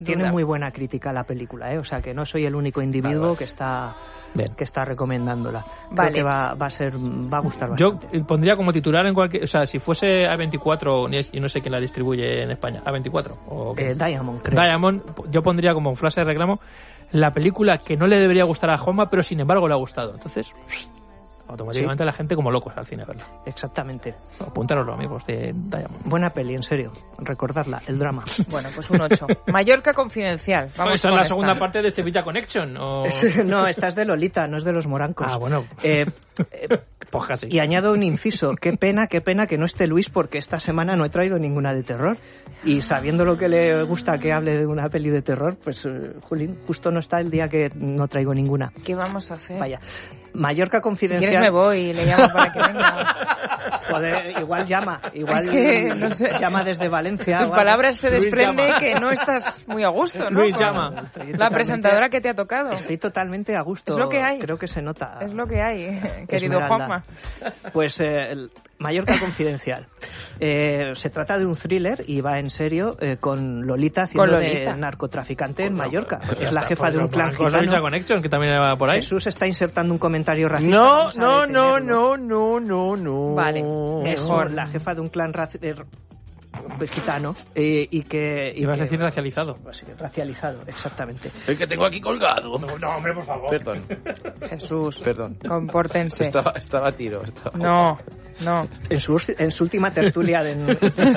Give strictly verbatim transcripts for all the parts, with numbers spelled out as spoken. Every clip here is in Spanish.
Tiene duda. muy buena crítica la película, ¿eh? O sea que no soy el único individuo vale, vale. que está Bien. que está recomendándola. Creo vale. que va, va a ser, va a gustar bastante. Yo pondría como titular en cualquier, o sea, si fuese A veinticuatro y no sé quién la distribuye en España, A veinticuatro o eh, Diamond, creo. Diamond, yo pondría como frase de reclamo la película que no le debería gustar a Juanma, pero sin embargo le ha gustado. Entonces, automáticamente ¿sí? la gente como locos al cine, ¿verdad? Exactamente. Apuntároslo, amigos de Diamond. Buena peli, en serio. Recordadla, el drama. Bueno, pues un ocho. Mallorca Confidencial. Vamos ¿Esta con es la esta. segunda parte de Sevilla Connection? ¿O? No, esta es de Lolita, no es de los morancos. Ah, bueno. Eh, eh, pues casi. Y añado un inciso. Qué pena, qué pena que no esté Luis, porque esta semana no he traído ninguna de terror. Y sabiendo lo que le gusta que hable de una peli de terror, pues, uh, Julín, justo no está el día que no traigo ninguna. ¿Qué vamos a hacer? Vaya. Mallorca Confidencial. Si quieres me voy y le llamo para que venga. Joder, igual llama, igual es que, no sé. llama desde Valencia. Tus palabras se Luis desprende llama. Que no estás muy a gusto, ¿no? Luis Con llama. La presentadora que te ha tocado. Estoy totalmente a gusto. Es lo que hay. Creo que se nota. Es lo que hay, querido Esmeralda. Juanma. Pues eh, el Mallorca Confidencial. Eh, se trata de un thriller y va en serio eh, con Lolita haciendo con Lolita. de narcotraficante en Pues Mallorca. Pues es la está, jefa pues de un clan con gitano. Sevilla Connection, que también va por ahí. Jesús está insertando un comentario racista. No, Vamos a no, no, detenerlo. no, no, no, no. Vale, Mejor, mejor. la jefa de un clan raci- eh, gitano eh, y que... Y Ibas que, a decir racializado. Sí, racializado, exactamente. El que tengo aquí colgado. No, no, hombre, por favor. Perdón, Jesús, perdón. compórtense. Estaba, estaba a tiro. Estaba... No, no. En su, en su última tertulia de...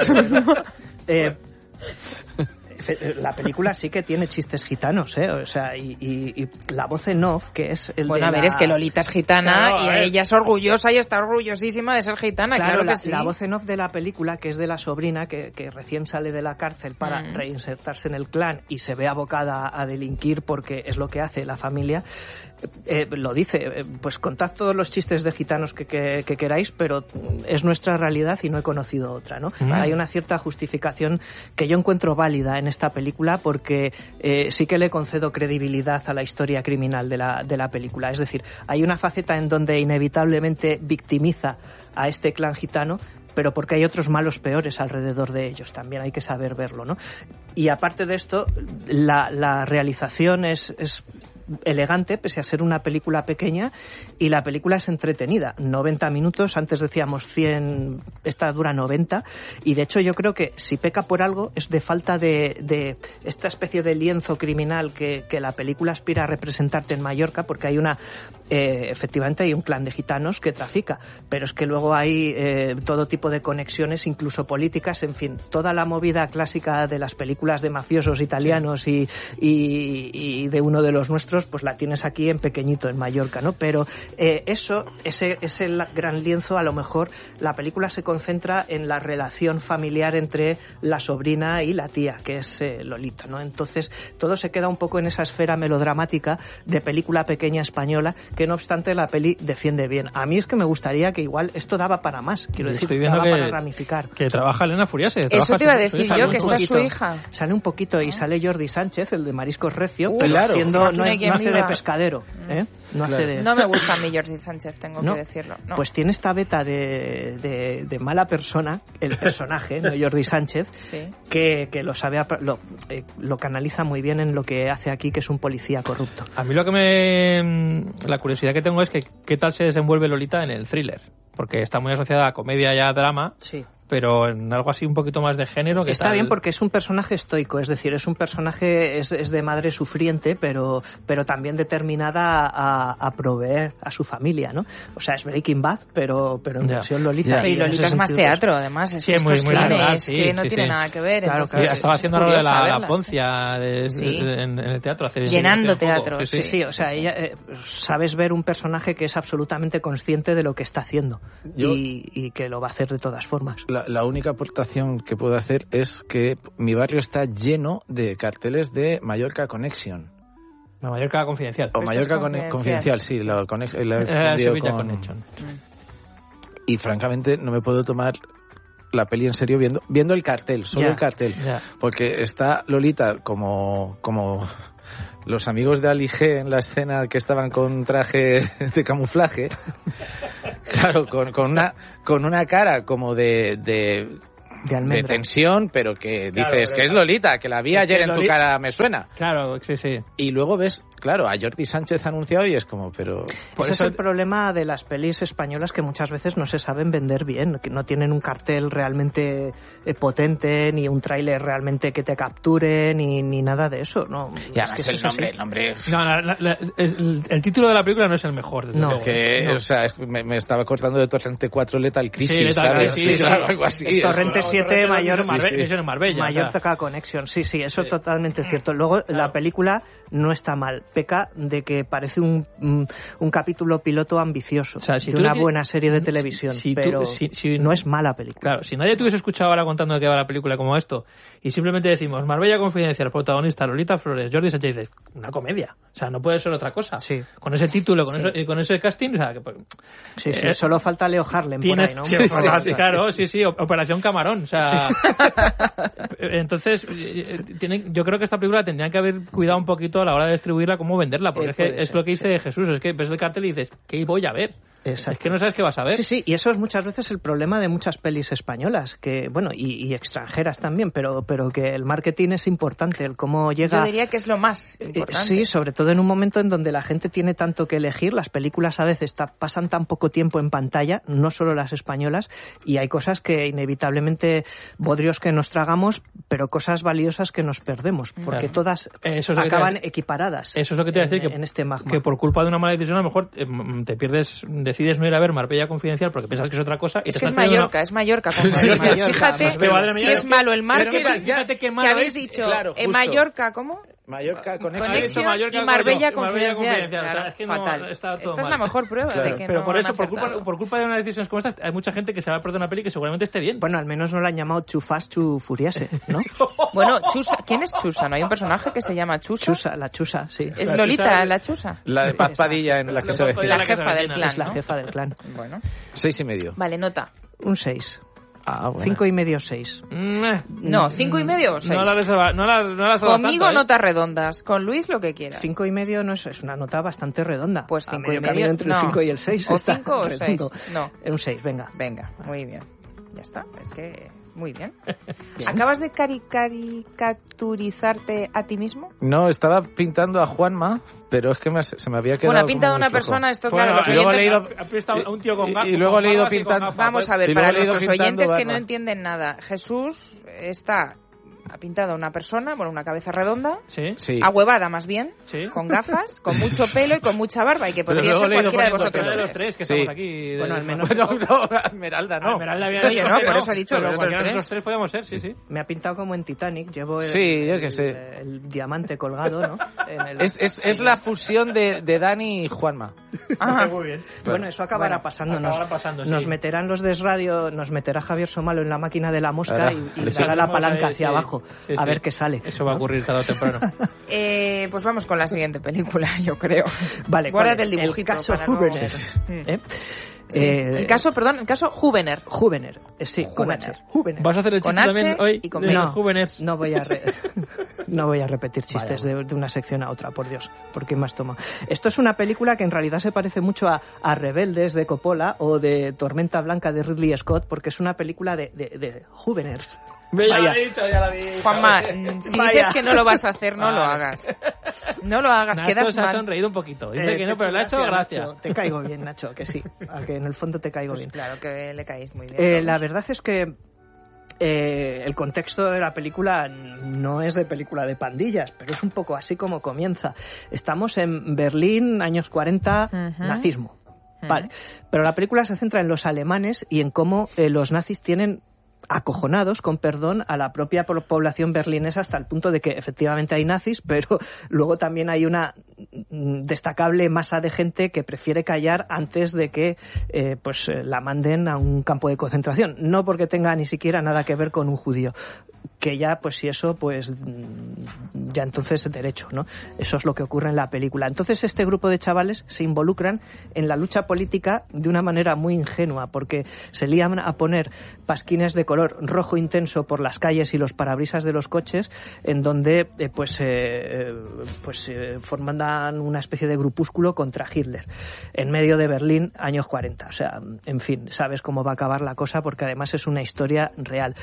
eh, la película sí que tiene chistes gitanos, ¿eh? O sea, y, y, y la voz en off, que es el Bueno, de a ver, la... es que Lolita es gitana Claro, a y ver. ella es orgullosa y está orgullosísima de ser gitana, claro, Claro, la, que sí. la voz en off de la película, que es de la sobrina que, que recién sale de la cárcel para Mm. reinsertarse en el clan y se ve abocada a delinquir porque es lo que hace la familia, eh, lo dice, eh, pues contad todos los chistes de gitanos que, que, que queráis, pero es nuestra realidad y no he conocido otra, ¿no? Mm. Hay una cierta justificación que yo encuentro válida en esta película porque eh, sí que le concedo credibilidad a la historia criminal de la, de la película. Es decir, hay una faceta en donde inevitablemente victimiza a este clan gitano, pero porque hay otros malos peores alrededor de ellos. También hay que saber verlo, ¿no? Y aparte de esto, la, la realización es, es elegante, pese a ser una película pequeña, y la película es entretenida. noventa minutos, antes decíamos cien, esta dura noventa, y de hecho yo creo que si peca por algo es de falta de, de esta especie de lienzo criminal que, que la película aspira a representarte en Mallorca, porque hay una, eh, efectivamente hay un clan de gitanos que trafica, pero es que luego hay eh, todo tipo de conexiones, incluso políticas, en fin, toda la movida clásica de las películas de mafiosos italianos y, y, y de uno de los nuestros, pues la tienes aquí en pequeñito, en Mallorca, ¿no? Pero eh, eso, ese, ese gran lienzo, a lo mejor la película se concentra en la relación familiar entre la sobrina y la tía, que es eh, Lolita, ¿no? Entonces, todo se queda un poco en esa esfera melodramática de película pequeña española, que no obstante la peli defiende bien. A mí es que me gustaría que igual esto daba para más, quiero Yo decir, estoy viendo daba que, para ramificar. Que trabaja Elena Furiase. Eso te iba a decir Sale yo, un que está poquito, su hija. Sale un poquito y sale Jordi Sánchez, el de Mariscos Recio, Uh, pero claro. haciendo, Aquí no, no hay no quien hace de viva. pescadero, ¿eh? No Claro. hace de... No me gusta a mí Jordi Sánchez, tengo ¿No? que decirlo. No. Pues tiene esta beta de, de, de mala persona, el personaje, ¿no? Jordi Sánchez, Sí. que, que lo sabe, ap- lo, eh, lo canaliza muy bien en lo que hace aquí, que es un policía corrupto. A mí lo que me... La curiosidad que tengo es que qué tal se desenvuelve Lolita en el thriller. Porque está muy asociada a comedia y a drama, Sí. pero en algo así un poquito más de género. ¿qué Está tal? bien porque es un personaje estoico, es decir, es un personaje, es, es de madre sufriente, pero, pero también determinada a, a proveer a su familia, ¿no? O sea, es Breaking Bad, pero, pero en Ya. versión Lolita. Ya. Pero y en ese Lolita es más sentido, pues, teatro, además. Es Sí, que es muy- esto muy es cine, natural, es sí, que no sí, tiene sí. nada que ver. Claro, entonces Sí, estaba es haciendo algo de curiosa la, la verlas, Poncia de- Sí. de- en, en el teatro. Hace, Llenando hace poco. teatros, Sí, Sí, sí. sí, o sea, sí. ella, eh, sabes ver un personaje que es absolutamente consciente de lo que está haciendo Yo- y, y que lo va a hacer de todas formas. La, la única aportación que puedo hacer es que mi barrio está lleno de carteles de Mallorca Connection. La Mallorca Confidencial. O Esto Mallorca es Conne- confidencial. Confidencial, sí, la, conex- la he Eh, confundido Sevilla con- Connection. Y francamente no me puedo tomar la peli en serio viendo, viendo el cartel, solo Ya. el cartel. Ya. Porque está Lolita como, como los amigos de Ali G en la escena que estaban con traje de camuflaje. Claro, con, con, una, con una cara como de, de de almendra. de tensión, pero que Claro, dices pero que es claro. Lolita, que la vi Es ayer que en tu Lolita- cara, me suena. Claro, sí, sí. Y luego ves, claro, a Jordi Sánchez anunciado y es como, pero... Por Ese eso- es el problema de las pelis españolas, que muchas veces no se saben vender bien, que no tienen un cartel realmente eh, potente, ni un tráiler realmente que te capture, ni, ni nada de eso. No, Y además es que el eso es nombre, así. el nombre... No, la- la- la- el, el título de la película no es el mejor. desde No. luego. Que, No. o sea, es- me, me estaba cortando de Torrente cuatro Lethal Crisis, Sí, Lethal ¿sabes? Crisis, sí, claro, sí. algo así. Es es Torrente como- siete, mayor, Misión Marbe- sí, sí. Misión en Marbella. o sea. Mallorca Connection, sí, sí, eso Sí. es totalmente cierto. Luego, la película no está mal, peca de que parece un, un, un capítulo piloto ambicioso O sea, si de tú le una ti- buena serie de televisión, si tú- pero si- si- no es mala película. Claro, si nadie te hubiese escuchado ahora contando de qué va la película como esto, y simplemente decimos Marbella Confidencial, protagonista Lolita Flores, Jordi Sánchez, dices, una comedia. O sea, no puede ser otra cosa. Sí. Con ese título, con, Sí. eso, y con ese casting, o sea, que, pues, Sí, sí, eh, solo falta Leo Harlem por tienes ahí, ¿no? que- Un Sí, poco sí, más. claro, sí, sí, Operación Camarón, o sea, entonces, eh, tienen, yo creo que esta película tendrían que haber cuidado un poquito a la hora de distribuirla, cómo venderla, porque Eh, es, que puede es ser, lo que dice Jesús, es que ves el cartel y dices, ¿qué voy a ver? Exacto. Es que no sabes qué vas a ver. Sí, sí, y eso es muchas veces el problema de muchas pelis españolas, que bueno, y, y extranjeras también, pero, pero que el marketing es importante, el cómo llega... Yo diría que es lo más Eh, importante. Sí, sobre todo en un momento en donde la gente tiene tanto que elegir, las películas a veces ta- pasan tan poco tiempo en pantalla, no solo las españolas, y hay cosas que inevitablemente, bodrios que nos tragamos, pero cosas valiosas que nos perdemos, porque Claro. todas Eso es lo que te acaban iba a- equiparadas. Eso es lo que te iba a en- decir, que, en este magma. que por culpa de una mala decisión a lo mejor eh, m- te pierdes, decides no ir a ver Marbella Confidencial porque piensas que es otra cosa. Y Es te que es estás perdiendo Mallorca, es Mallorca. Sí, Como sí, dices. Mallorca, Fíjate más bien. Madre si mía. es malo el marketing. Pero mira, ya- fíjate qué que malo habéis es. dicho, claro, en justo. Mallorca, ¿cómo? Mallorca Connection. Has Conexión dicho Mallorca, y Marbella no, Marbella Confidencial. Confidencial, o sea, Claro, es que no, fatal. está todo Esta es mal. la mejor prueba Claro. de que Pero no por han eso, por culpa, acertado. por culpa de unas decisiones como estas, hay mucha gente que se va a perder una peli que seguramente esté bien. Bueno, al menos no la han llamado Too Fast, Too Furious, ¿no? Bueno, Chusa, ¿quién es Chusa? ¿No hay un personaje que se llama Chusa? Chusa, la Chusa, sí. Es La Lolita, Chusa- la Chusa. La de Paz Padilla en la que La se Paz Padilla. vecina. La la que se jefa del avecina. clan, Es la ¿no? jefa del clan. Bueno. Seis y medio. Vale, nota. Un seis. Ah, bueno. Cinco y medio, seis. Mm, eh. No, cinco y medio o seis. No la reserva, no la, no la reservas Conmigo tanto, ¿eh? notas redondas. Con Luis lo que quieras. Cinco y medio no es, es una nota bastante redonda. Pues A cinco y medio medio. camino entre no. el cinco y el seis. O está cinco o seis. redondo. No. Un seis, venga. Venga, muy bien. Ya está. Es que muy bien. ¿Acabas de cari caricaturizarte a ti mismo? No, estaba pintando a Juanma, pero es que me, se me había quedado. Bueno, ha pintado como una muy flojo. persona, esto Bueno, claro, los y luego oyentes... he leído- ha pintado a un tío con y- gafas. y luego he con leído gafas y con pintando- gafas. Vamos a ver, Y para luego he ido nuestros pintando oyentes que barba. no entienden nada, Jesús está... Ha pintado a una persona, bueno, una cabeza redonda, Sí, Sí. ahuevada más bien, sí. con gafas, con mucho pelo y con mucha barba, y que Pero podría luego ser le he ido cualquiera de poniendo vosotros Cualquiera de los tres. tres que Sí. estamos aquí. de- Bueno, al menos- Bueno, no, Esmeralda no. Ah, Esmeralda había No, dicho yo no, que por eso he dicho pero los otros cualquiera de tres. los tres podíamos ser, sí, sí. Me ha pintado como en Titanic. Llevo el, Sí, yo qué el- sé. el diamante colgado, ¿no? En el- Es, es, es la fusión de, de Dani y Juanma. Ah, Muy bien. Bueno, eso acabará Bueno, pasando. Nos, acabará pasando, sí. nos meterán los de Radio, nos meterá Javier Somalo en la máquina de la mosca Ahora, y, y le dará la echamos palanca ahí, hacia sí. abajo Sí, a sí. ver qué sale. Eso va a ocurrir tarde o temprano. eh, pues vamos con la siguiente película, yo creo. Vale, Guárdate ¿cuál el es? dibujito. El caso para no- Hubener. Mm. ¿eh? Sí. Eh, El caso, perdón, el caso Juvener. Juvener. Eh, sí, con Juvener. H. Juvener. ¿Vas a hacer el Con chiste H también hoy? y con de B. los No. jóvenes? No voy a re- no voy a repetir chistes Vaya. de, de una sección a otra, por Dios, porque más toma. Esto es una película que en realidad se parece mucho a, a Rebeldes de Coppola o de Tormenta Blanca de Ridley Scott, porque es una película de, de, de Juveners. Ya Vaya. la he dicho, ya la he dicho. Juanma, mm, si Vaya. dices que no lo vas a hacer, no lo Vale. hagas. No lo hagas, Nacho quedas se ha mal. sonreído un poquito. Dice Eh, que no, te pero le ha hecho gracia. Nacho. Te caigo bien, Nacho, que sí. A que en el fondo te caigo Pues bien. claro que le caéis muy bien. Eh, todos. la verdad es que eh, el contexto de la película no es de película de pandillas, pero es un poco así como comienza. Estamos en Berlín, años cuarenta, Ujú. nazismo. Ujú. Vale. Pero la película se centra en los alemanes y en cómo eh, los nazis tienen acojonados, con perdón, a la propia po- población berlinesa hasta el punto de que efectivamente hay nazis, pero luego también hay una mm, destacable masa de gente que prefiere callar antes de que eh, pues eh, la manden a un campo de concentración. No porque tenga ni siquiera nada que ver con un judío, que ya, pues si eso, pues mm, ya entonces derecho, ¿no? Eso es lo que ocurre en la película. Entonces este grupo de chavales se involucran en la lucha política de una manera muy ingenua, porque se lían a poner pasquines de color rojo intenso por las calles y los parabrisas de los coches, en donde eh, pues eh, pues eh, forman una especie de grupúsculo contra Hitler en medio de Berlín, años cuarenta. O sea, en fin, sabes cómo va a acabar la cosa, porque además es una historia real.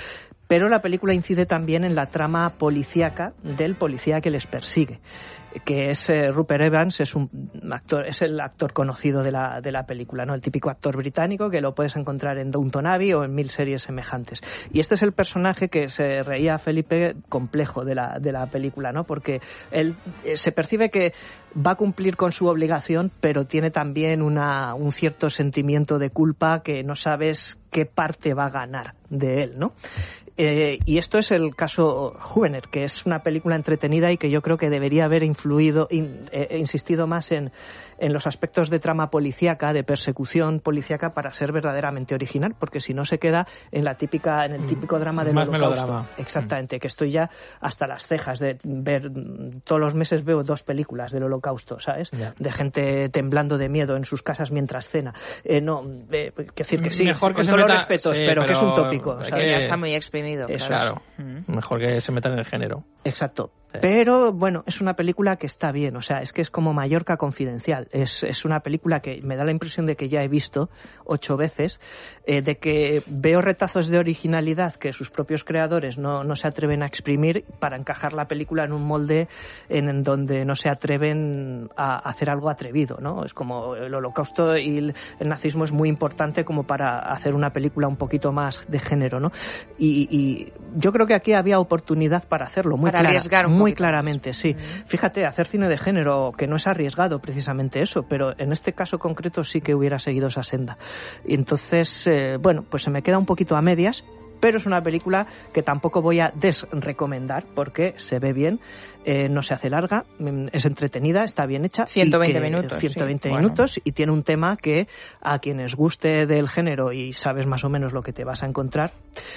pero la película incide también en la trama policíaca del policía que les persigue, que es eh, Rupert Evans, es un actor, es el actor conocido de la, de la película, ¿no? El típico actor británico que lo puedes encontrar en Downton Abbey o en mil series semejantes. Y este es el personaje que se reía Felipe complejo de la, de la película, ¿no? Porque él eh, se percibe que va a cumplir con su obligación, pero tiene también una, un cierto sentimiento de culpa que no sabes qué parte va a ganar de él, ¿no? Eh, y esto es el caso Juvener, que es una película entretenida y que yo creo que debería haber influido, in, eh, insistido más en, en los aspectos de trama policíaca, de persecución policíaca, para ser verdaderamente original, porque si no se queda en la típica, en el típico drama del Más Holocausto. melodrama. Exactamente, que estoy ya hasta las cejas de ver, todos los meses veo dos películas del Holocausto, ¿sabes? Ya. De gente temblando de miedo en sus casas mientras cena. Eh, no, eh, que decir que sí, Mejor con que se todos los meta- respetos, sí, pero, que es un pero tópico, hay ¿sabes? que- Ya está muy exprimido. Eso claro. Claro, Mm. mejor que se metan en el género. Exacto. Sí. Pero bueno, es una película que está bien, o sea, es que es como Mallorca Confidencial. Es, es una película que me da la impresión de que ya he visto ocho veces, eh, de que veo retazos de originalidad que sus propios creadores no, no se atreven a exprimir para encajar la película en un molde en, en donde no se atreven a hacer algo atrevido, ¿no? Es como el Holocausto y el, el nazismo es muy importante como para hacer una película un poquito más de género, ¿no? Y, y yo creo que aquí había oportunidad para hacerlo, muy, Para clara- arriesgar un muy poquito claramente, más. sí. Mm. Fíjate, hacer cine de género, que no es arriesgado precisamente eso, pero en este caso concreto sí que hubiera seguido esa senda. Y entonces, eh, bueno, pues se me queda un poquito a medias, pero es una película que tampoco voy a desrecomendar porque se ve bien, eh, no se hace larga, mm, es entretenida, está bien hecha. y ciento veinte que- minutos, ciento veinte sí, minutos y tiene un tema que a quienes guste del género y sabes más o menos lo que te vas a encontrar,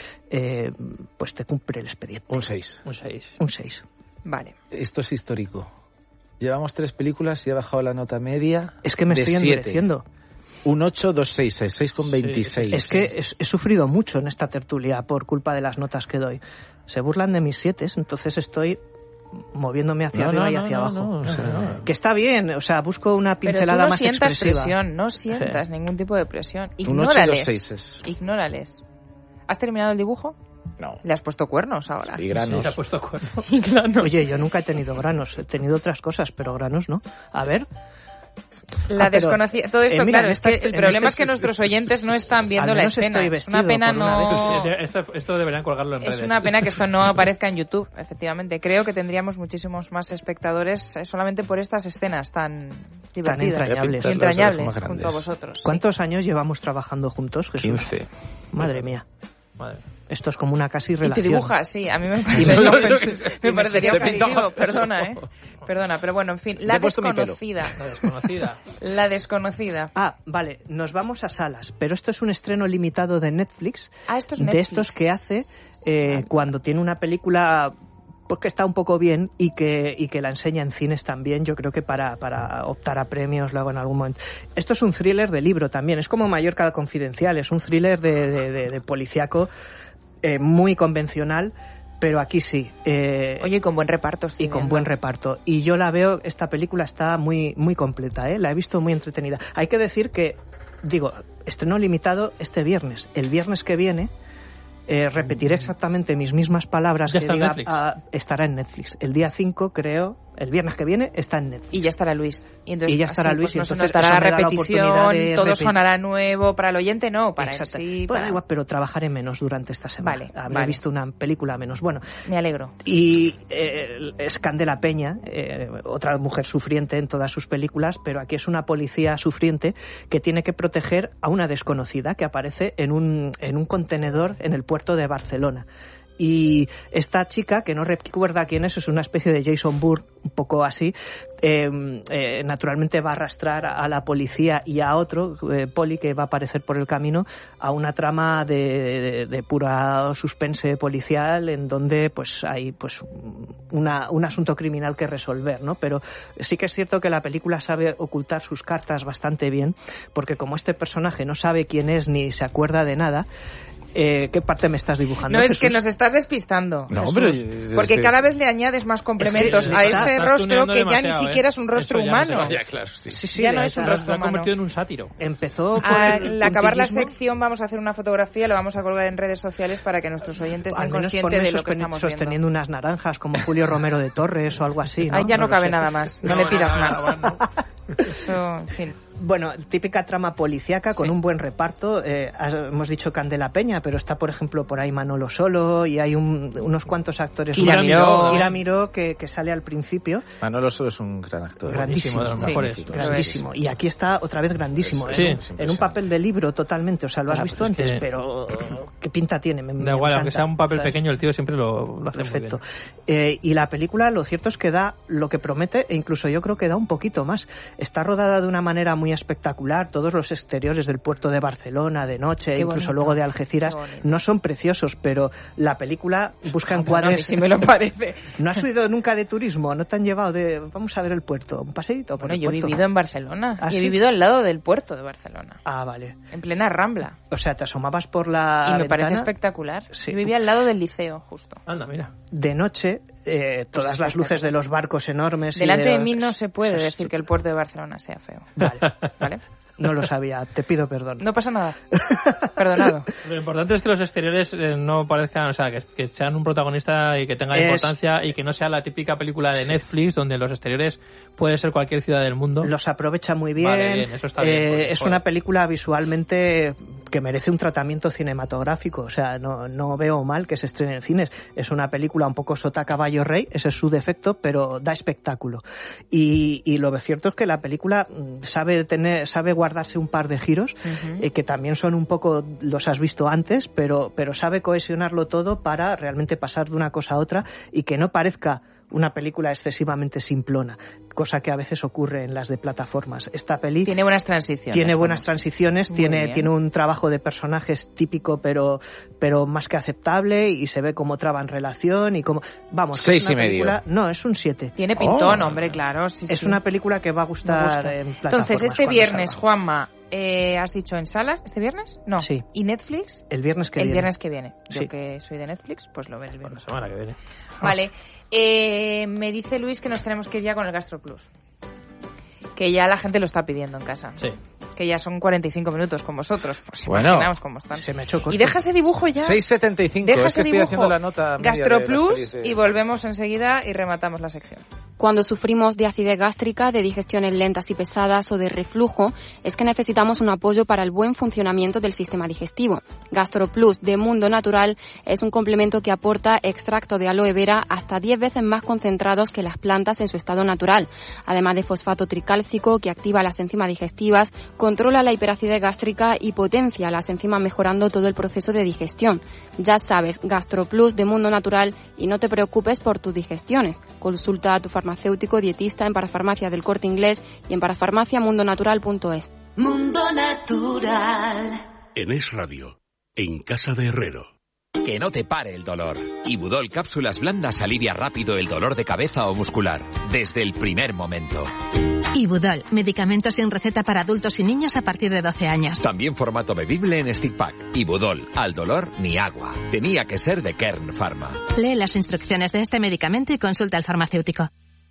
eh, pues te cumple el expediente. Un seis. Un seis. Un seis. Vale. Esto es histórico. Llevamos tres películas y ha bajado la nota media. Es que me de estoy siete. endureciendo. Un ocho, dos, seis, seis con Sí, veintiséis. Es que he, he sufrido mucho en esta tertulia por culpa de las notas que doy. Se burlan de mis siete, entonces estoy moviéndome hacia No, arriba no, y no, hacia no, abajo. no, o sea, Que está bien, o sea, busco una Pero tú pincelada no más sientas expresiva. presión, no sientas ningún tipo de presión. Un ocho, dos, Ignórales. seis es. Ignórales. ¿Has terminado el dibujo? No. Le has puesto cuernos ahora. Y Sí, granos. se ha puesto cuerno. Y granos. Oye, yo nunca he tenido granos, he tenido otras cosas, pero granos no. A ver. La Ah, pero, desconocida. Todo esto, eh, mira, claro, en es que estas- el en problema estas- es que nuestros oyentes no están viendo Al la menos escena. estoy Es una vestido, pena por una no. Esto, esto, esto deberían colgarlo en Es redes. una pena que esto no aparezca en YouTube, efectivamente. Creo que tendríamos muchísimos más espectadores eh, solamente por estas escenas tan divertidas entrañables. y entrañables Más junto a grandes. vosotros. sí. ¿Cuántos años llevamos trabajando juntos, Jesús? quince. Madre mía. Madre. Esto es como una casi Y te relación. dibujas, sí, a mí me Y parecería, me- ofensivo, me parecería Te pinta ofensivo, más. perdona, ¿eh? Perdona, pero bueno, en fin, Te la he puesto mi pelo. desconocida. La desconocida. La desconocida. Ah, vale, nos vamos a salas, pero esto es un estreno limitado de Netflix, Ah, esto es de Netflix. estos que hace eh, cuando tiene una película pues que está un poco bien y que y que la enseña en cines también, yo creo que para, para optar a premios luego en algún momento. Esto es un thriller de libro también, es como Mallorca Confidencial, es un thriller de, de, de, de policíaco eh, muy convencional, pero aquí sí. Eh, Oye, y con buen reparto. estoy y con viendo. buen reparto. Y yo la veo, esta película está muy muy completa, ¿eh? La he visto muy entretenida. Hay que decir que, digo, estreno limitado este viernes. El viernes que viene eh, repetiré exactamente mis mismas palabras Ya que está en diga, Netflix. ah, estará en Netflix. El día cinco, creo, el viernes que viene, está en Netflix. Y ya estará Luis. Y, entonces, Y ya estará así, Luis, pues, y no se entonces notará eso la me da la repetición, oportunidad de todo repetir. sonará nuevo. Para el oyente no, para él Exacto. sí. Pues da para- igual, pero trabajaré menos durante esta semana. Vale, Habré vale. visto una película menos. Bueno, Me alegro. y eh, es Candela Peña, eh, otra mujer sufriente en todas sus películas, pero aquí es una policía sufriente que tiene que proteger a una desconocida que aparece en un, en un contenedor en el puerto de Barcelona. Y esta chica, que no recuerda quién es, es una especie de Jason Bourne, un poco así, eh, eh, naturalmente va a arrastrar a la policía y a otro, eh, poli, que va a aparecer por el camino, a una trama de, de, de pura suspense policial en donde pues hay pues una, un asunto criminal que resolver, ¿no? Pero sí que es cierto que la película sabe ocultar sus cartas bastante bien, porque como este personaje no sabe quién es ni se acuerda de nada, Eh, ¿Qué parte me estás dibujando? No, es Jesús? que nos estás despistando. No, Jesús, pero- porque es que- cada vez le añades más complementos es que a está- ese estás rostro tuneando que ya ni demasiado, siquiera ¿eh? es un rostro Eso ya no se humano. vale. Ya, claro, sí. Sí, sí, ya no está- es un Se rostro ha humano. convertido en un sátiro. Empezó por Al el acabar la puntillismo. sección vamos a hacer una fotografía, lo vamos a colgar en redes sociales para que nuestros oyentes Al sean menos conscientes ponme de lo que sosteni- estamos sosteniendo viendo. unas naranjas como Julio Romero de Torres o algo así, ¿no? Ahí ya no, lo cabe sé. nada más, no, le pidas más. Eso, en fin. Bueno, típica trama policíaca con Sí. un buen reparto. Eh, has- hemos dicho Candela Peña, pero está, por ejemplo, por ahí Manolo Solo y hay un- unos cuantos actores. Kira Miró. Kira Miró, que, que sale al principio. Manolo Solo es un gran actor. Grandísimo, de los Sí. mejores. Sí. Grandísimo. Y aquí está otra vez grandísimo. Es- Sí. ¿eh? es En un papel de libro totalmente. O sea, lo has Claro, visto pues es antes, que- pero qué pinta tiene. Me, me Da igual, encanta. aunque sea un papel ¿Sabes? pequeño, el tío siempre lo, lo hace Perfecto. muy bien. Eh, y la película, lo cierto es que da lo que promete, e incluso yo creo que da un poquito más. Está rodada de una manera muy espectacular. Todos los exteriores del puerto de Barcelona, de noche, Qué incluso bonito. luego de Algeciras, Qué bonito. no son preciosos, pero la película busca Bueno, a mí encuadres. sí me lo parece. ¿No has subido nunca de turismo? ¿No te han llevado de vamos a ver el puerto? ¿Un paseíto por Bueno, el yo he puerto? vivido en Barcelona ¿Ah, y he sí? vivido al lado del puerto de Barcelona, Ah, vale. en plena Rambla. O sea, te asomabas por la Y me ventana. parece espectacular. Sí. Yo vivía al lado del liceo, justo. Anda, mira. De noche, eh, todas las luces de los barcos enormes. y Delante de los- mí no se puede Eso es- decir que el puerto de Barcelona sea feo. Vale, ¿Vale? no lo sabía. Te pido perdón. No pasa nada. Perdonado. Lo importante es que los exteriores eh, no parezcan, o sea, que, que sean un protagonista y que tengan Es- importancia y que no sea la típica película de Netflix donde los exteriores puede ser cualquier ciudad del mundo. Los aprovecha muy bien. Vale, bien, eso está bien, Eh, porque, es joder. una película visualmente que merece un tratamiento cinematográfico. O sea, no, no veo mal que se estrene en cines. Es una película un poco sota caballo rey, ese es su defecto, pero da espectáculo. Y, y lo cierto es que la película mm, sabe tener, sabe guardarse un par de giros, Ujú. eh, que también son un poco, los has visto antes, pero, pero sabe cohesionarlo todo para realmente pasar de una cosa a otra y que no parezca una película excesivamente simplona, cosa que a veces ocurre en las de plataformas. Esta peli Tiene buenas transiciones. tiene buenas vamos. transiciones, Muy tiene, bien. tiene un trabajo de personajes típico pero, pero más que aceptable y se ve cómo traban relación y cómo... Vamos, Seis es una y medio. película- No, es un siete. Tiene pintón, Oh. hombre, claro. Sí, Es sí. una película que va a Me gustar gusta. en plataformas. Entonces, este cuando viernes, salga. Juanma, eh, has dicho en salas, ¿este viernes? No. Sí. ¿Y Netflix? El viernes que el viene. viernes que viene. Yo Sí. que soy de Netflix, pues lo veré el Por la viernes. semana que viene. Vale. Eh, me dice Luis que nos tenemos que ir ya con el Gastro Plus. Que ya la gente lo está pidiendo en casa. Sí. Que ya son cuarenta y cinco minutos con vosotros. Pues Bueno. imaginaos cómo están. Se me ha hecho corto. Y deja ese dibujo ya. seis setenta y cinco, Deja es ese que estoy dibujo. haciendo la nota media Gastro de las Plus pelis de- y volvemos enseguida y rematamos la sección. Cuando sufrimos de acidez gástrica, de digestiones lentas y pesadas o de reflujo, es que necesitamos un apoyo para el buen funcionamiento del sistema digestivo. GastroPlus de Mundo Natural es un complemento que aporta extracto de aloe vera hasta diez veces más concentrados que las plantas en su estado natural, además de fosfato tricálcico que activa las enzimas digestivas, controla la hiperacidez gástrica y potencia las enzimas mejorando todo el proceso de digestión. Ya sabes, GastroPlus de Mundo Natural y no te preocupes por tus digestiones. Consulta a tu farmacéutico dietista en Parafarmacia del Corte Inglés y en parafarmacia mundo natural punto es. Mundo Natural. En Es Radio, en Casa de Herrero. Que no te pare el dolor. Ibudol Cápsulas Blandas alivia rápido el dolor de cabeza o muscular, desde el primer momento. Ibudol, medicamento sin receta para adultos y niños a partir de doce años. También formato bebible en stick pack. Ibudol, al dolor ni agua. Tenía que ser de Kern Pharma. Lee las instrucciones de este medicamento y consulta al farmacéutico.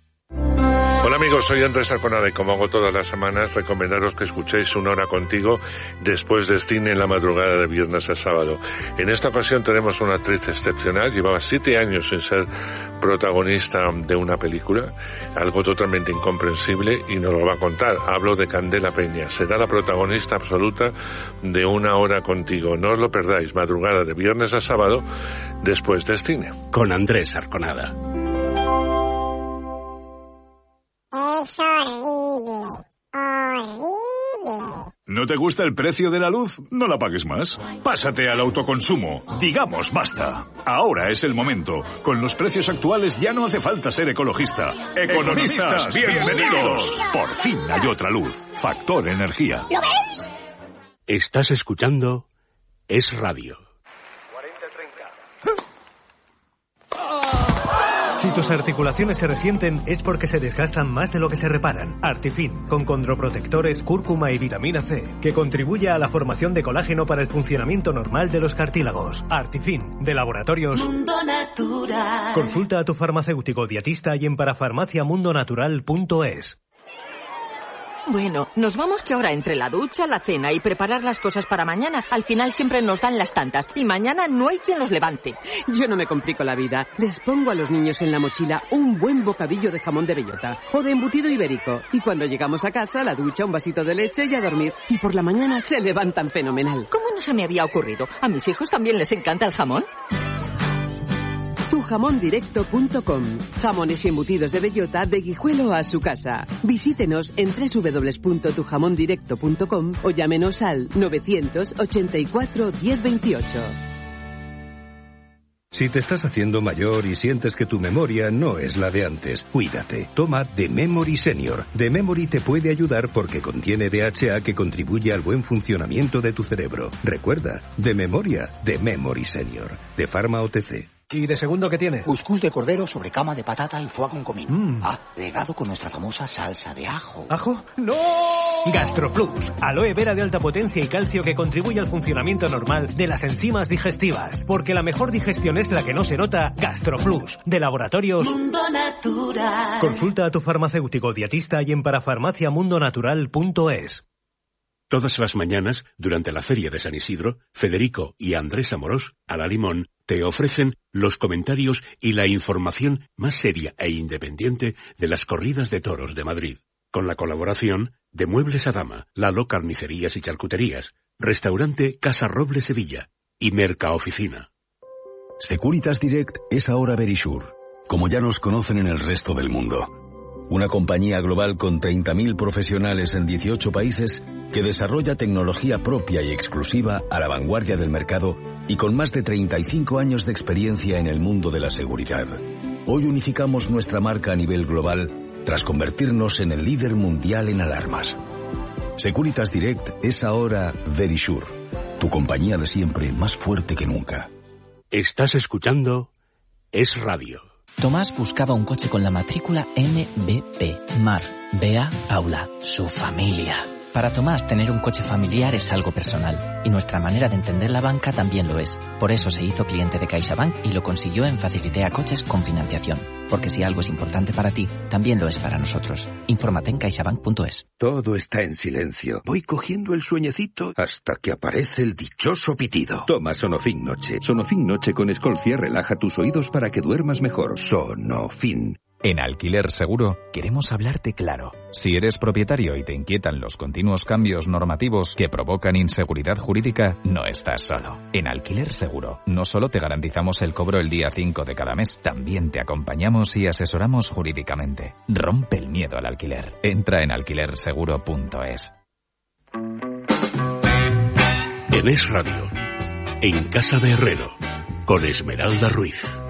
Hola amigos, soy Andrés Arconada y como hago todas las semanas, recomendaros que escuchéis Una Hora Contigo después de cine en la madrugada de viernes a sábado. En esta ocasión tenemos una actriz excepcional, llevaba siete años sin ser protagonista de una película, algo totalmente incomprensible y nos lo va a contar. Hablo de Candela Peña, será la protagonista absoluta de Una Hora Contigo. No os lo perdáis, madrugada de viernes a sábado después de cine. Con Andrés Arconada. Es horrible, horrible. ¿No te gusta el precio de la luz? No la pagues más. Pásate al autoconsumo. Digamos basta. Ahora es el momento. Con los precios actuales ya no hace falta ser ecologista. ¡Economistas, bienvenidos! Por fin hay otra luz. Factor Energía. ¿Lo veis? Estás escuchando Es Radio. Si tus articulaciones se resienten es porque se desgastan más de lo que se reparan. Artifin, con condroprotectores, cúrcuma y vitamina C, que contribuye a la formación de colágeno para el funcionamiento normal de los cartílagos. Artifin, de Laboratorios Mundo Natural. Consulta a tu farmacéutico dietista y en parafarmacia mundo natural punto es. Bueno, nos vamos que ahora entre la ducha, la cena y preparar las cosas para mañana, al final siempre nos dan las tantas y mañana no hay quien los levante. Yo no me complico la vida. Les pongo a los niños en la mochila un buen bocadillo de jamón de bellota o de embutido ibérico. Y cuando llegamos a casa, la ducha, un vasito de leche y a dormir. Y por la mañana se levantan fenomenal. ¿Cómo no se me había ocurrido? ¿A mis hijos también les encanta el jamón? tu jamón directo punto com. Jamones y embutidos de bellota de Guijuelo a su casa. Visítenos en doble u doble u doble u punto tu jamón directo punto com o llámenos al novecientos ochenta y cuatro diez veintiocho. Si te estás haciendo mayor y sientes que tu memoria no es la de antes, cuídate. Toma The Memory Senior. The Memory te puede ayudar porque contiene D H A que contribuye al buen funcionamiento de tu cerebro. Recuerda, de memoria, The Memory Senior. De Pharma O T C. ¿Y de segundo qué tiene? Cuscús de cordero sobre cama de patata y foie con comino. Mm. Ah, regado con nuestra famosa salsa de ajo. ¿Ajo? ¡No! GastroPlus. Aloe vera de alta potencia y calcio que contribuye al funcionamiento normal de las enzimas digestivas. Porque la mejor digestión es la que no se nota. GastroPlus. De Laboratorios Mundo Natural. Consulta a tu farmacéutico dietista y en parafarmacia mundo natural punto es. Todas las mañanas, durante la Feria de San Isidro, Federico y Andrés Amorós, a la Limón, te ofrecen los comentarios y la información más seria e independiente de las corridas de toros de Madrid. Con la colaboración de Muebles Adama, Lalo Carnicerías y Charcuterías, Restaurante Casa Roble Sevilla y Mercaoficina. Securitas Direct es ahora Verisure, como ya nos conocen en el resto del mundo. Una compañía global con treinta mil profesionales en dieciocho países que desarrolla tecnología propia y exclusiva a la vanguardia del mercado y con más de treinta y cinco años de experiencia en el mundo de la seguridad. Hoy unificamos nuestra marca a nivel global tras convertirnos en el líder mundial en alarmas. Securitas Direct es ahora Verisure, tu compañía de siempre más fuerte que nunca. Estás escuchando Es Radio. Tomás buscaba un coche con la matrícula M B P. Mar, Bea, Paula, su familia. Para Tomás, tener un coche familiar es algo personal, y nuestra manera de entender la banca también lo es. Por eso se hizo cliente de CaixaBank y lo consiguió en Facilitea Coches con financiación. Porque si algo es importante para ti, también lo es para nosotros. Infórmate en caixabank punto es. Todo está en silencio. Voy cogiendo el sueñecito hasta que aparece el dichoso pitido. Toma Sonofin Noche. Sonofin Noche con Escolcia relaja tus oídos para que duermas mejor. Sonofin. En Alquiler Seguro queremos hablarte claro. Si eres propietario y te inquietan los continuos cambios normativos que provocan inseguridad jurídica, no estás solo. En Alquiler Seguro no solo te garantizamos el cobro el día cinco de cada mes, también te acompañamos y asesoramos jurídicamente. Rompe el miedo al alquiler. Entra en alquiler seguro punto es. En Es Radio, en Casa de Herrero, con Esmeralda Ruiz.